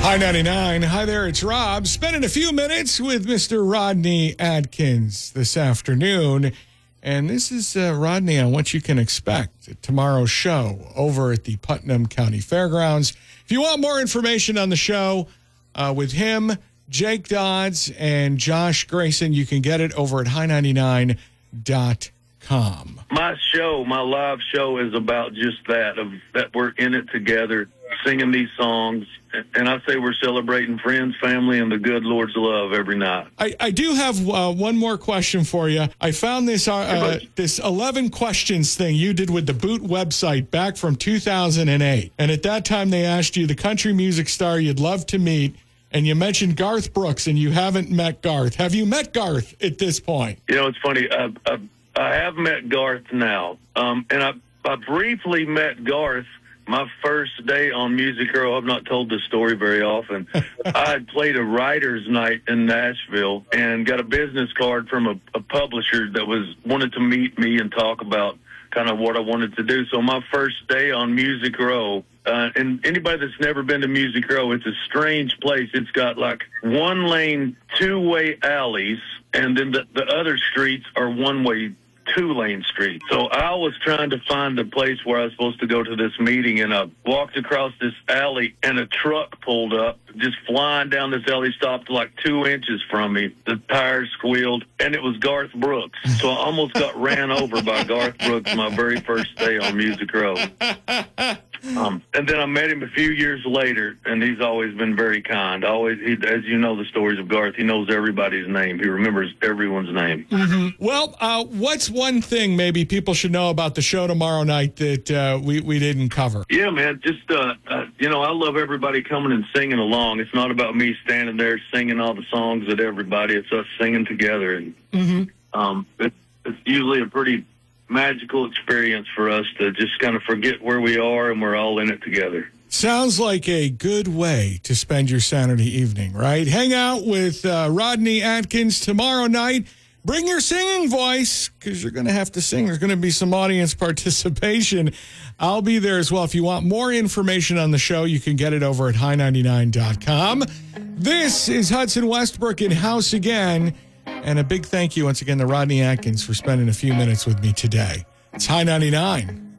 Hi 99. Hi there, it's Rob. Spending a few minutes with Mr. Rodney Atkins this afternoon. And this is Rodney on what you can expect at tomorrow's show over at the Putnam County Fairgrounds. If you want more information on the show with him, Jake Dodds, and Josh Grayson, you can get it over at high99.com. My show, my live show is about just that, of that we're in it together, singing these songs. And I say we're celebrating friends, family, and the good Lord's love every night. I do have one more question for you. I found this this 11 questions thing you did with the Boot website back from 2008. And at that time, they asked you the country music star you'd love to meet. And you mentioned Garth Brooks, and you haven't met Garth. Have you met Garth at this point? You know, it's funny. I have met Garth now. And I briefly met Garth my first day on Music Row. I've not told this story very often. I had played a writer's night in Nashville and got a business card from a publisher that wanted to meet me and talk about kind of what I wanted to do. So my first day on Music Row, and anybody that's never been to Music Row, it's a strange place. It's got like one-lane, two-way alleys, and then the other streets are one-way, two-lane streets. So I was trying to find a place where I was supposed to go to this meeting, and I walked across this alley, and a truck pulled up, just flying down this alley, stopped like 2 inches from me. The tires squealed, and it was Garth Brooks. So I almost got ran over by Garth Brooks my very first day on Music Row. And then I met him a few years later, and he's always been very kind. As you know the stories of Garth, he knows everybody's name. He remembers everyone's name. Mm-hmm. Well, what's one thing maybe people should know about the show tomorrow night that we didn't cover? Yeah, man, just, you know, I love everybody coming and singing along. It's not about me standing there singing all the songs with everybody. It's us singing together. And it's usually a pretty magical experience for us to just kind of forget where we are, and we're all in it together. Sounds like a good way to spend your Saturday evening, right? Hang out with Rodney Atkins tomorrow night. Bring your singing voice, because you're going to have to sing. There's going to be some audience participation. I'll be there as well. If you want more information on the show, you can get it over at high99.com. This is Hudson Westbrook in house again. And a big thank you once again to Rodney Atkins for spending a few minutes with me today. It's High 99.